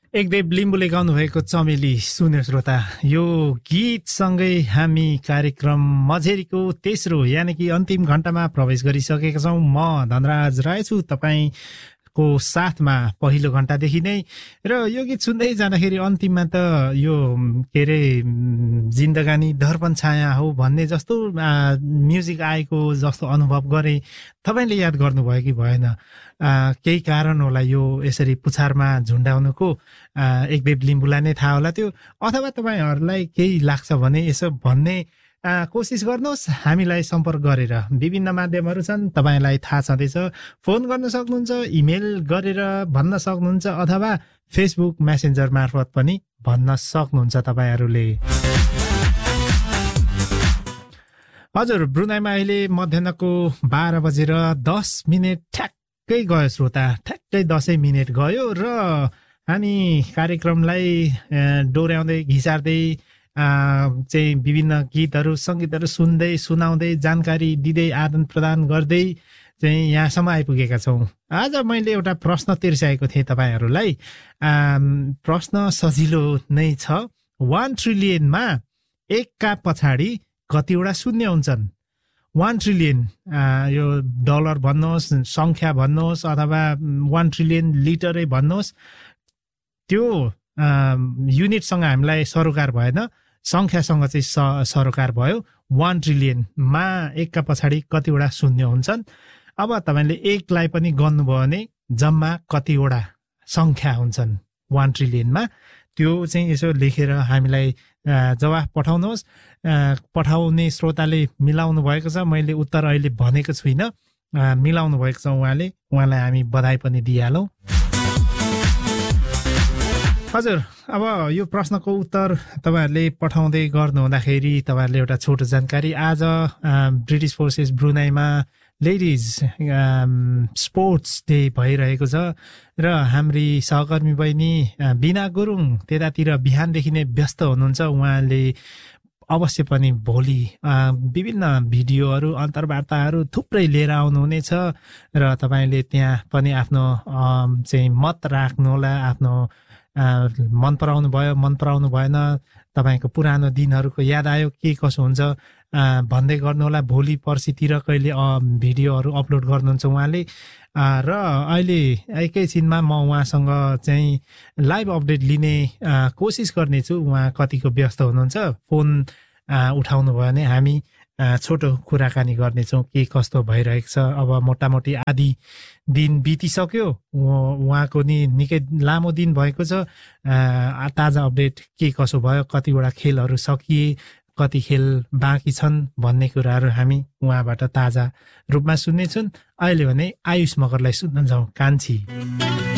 एकदेव लिम्बुले गाउनु भएको चमेली सुन्यो श्रोता। यो गीतसँगै हामी कार्यक्रम मझेरीको तेस्रो यानि कि अन्तिम घण्टामा प्रवेश गरिसकेका छौँ। म धनराज राय छु तपाईँको साथमा पहिलो घण्टादेखि नै। र यो गीत सुन्दै जाँदाखेरि अन्तिममा त यो के अरे जिन्दगानी दर्पण छाया हो भन्ने जस्तो म्युजिक आएको जस्तो अनुभव गरेँ। तपाईँले याद गर्नुभयो कि भएन? केही कारण होला यो यसरी पुछारमा झुन्डाउनुको, एकदेव लिम्बुलाई नै थाहा होला त्यो, अथवा तपाईँहरूलाई केही लाग्छ भने यसो भन्ने कोसिस गर्नुहोस् हामीलाई सम्पर्क गरेर। विभिन्न माध्यमहरू छन्, तपाईँलाई थाहा छँदैछ। फोन गर्न सक्नुहुन्छ, इमेल गरेर भन्न सक्नुहुन्छ, अथवा फेसबुक मेसेन्जर मार्फत पनि भन्न सक्नुहुन्छ तपाईँहरूले। हजुर, ब्रुनाईमा अहिले मध्याहको 12:10 ठ्याक्कै गयो श्रोता, ठ्याक्कै 10 मिनेट गयो र हामी कार्यक्रमलाई डोर्याउँदै घिसार्दै चाहिँ विभिन्न गीतहरू सङ्गीतहरू सुन्दै सुनाउँदै जानकारी दिँदै आदान प्रदान गर्दै चाहिँ यहाँसम्म आइपुगेका छौँ। आज मैले एउटा प्रश्न तिर्साएको थिएँ तपाईँहरूलाई। प्रश्न सजिलो नै छ। 1 ट्रिलियनमा एकका पछाडि कतिवटा शून्य हुन्छन्? 1 ट्रिलियन यो डलर भन्नुहोस्, सङ्ख्या भन्नुहोस्, अथवा 1 ट्रिलियन लिटरै भन्नुहोस्, त्यो युनिटसँग हामीलाई सरोकार भएन, सङ्ख्यासँग चाहिँ सरोकार भयो। 1 ट्रिलियनमा एकका पछाडि कतिवटा शून्य हुन्छन्? अब तपाईँले एकलाई पनि गन्नुभयो भने जम्मा कतिवटा सङ्ख्या हुन्छन् 1 ट्रिलियनमा? त्यो चाहिँ यसो लेखेर हामीलाई जवाफ पठाउनुहोस्। पठाउने श्रोताले मिलाउनु भएको छ, मैले उत्तर अहिले भनेको छुइनँ, मिलाउनु भएको छ उहाँलाई हामी बधाई पनि दिइहालौँ। हजुर, अब यो प्रश्नको उत्तर तपाईँहरूले पठाउँदै गर्नुहुँदाखेरि तपाईँहरूले एउटा छोटो जानकारी। आज British forces ब्रुनाईमा ladies sports day भइरहेको छ र हाम्री सहकर्मी बहिनी बिना गुरुङ त्यतातिर बिहानदेखि नै व्यस्त हुनुहुन्छ। उहाँले अवश्य पनि भोलि विभिन्न भिडियोहरू, अन्तर्वार्ताहरू थुप्रै लिएर आउनुहुनेछ र तपाईँले त्यहाँ पनि आफ्नो चाहिँ मत राख्नुहोला। आफ्नो मन पराउनु भयो, मन पराउनु भएन, तपाईँको पुरानो दिनहरूको याद आयो, के कसो हुन्छ भन्दै गर्नुहोला। भोलि पर्सितिर कहिले भिडियोहरू अपलोड गर्नुहुन्छ उहाँले। र अहिले एकैछिनमा म उहाँसँग चाहिँ लाइभ अपडेट लिने कोसिस गर्नेछु। उहाँ कतिको व्यस्त हुनुहुन्छ, फोन उठाउनु भयो भने हामी छोटो कुराकानी गर्नेछौँ के कस्तो भइरहेको छ। अब मोटामोटी आधी दिन बितिसक्यो, उहाँको नि निकै लामो दिन भएको छ। ताजा अपडेट के कसो भयो, कतिवटा खेलहरू सकिए, कति खेल बाँकी छन् भन्ने कुराहरू हामी उहाँबाट ताजा रूपमा सुन्नेछौँ। अहिले भने आयुष मगरलाई सुन्न जाउँ, कान्छी।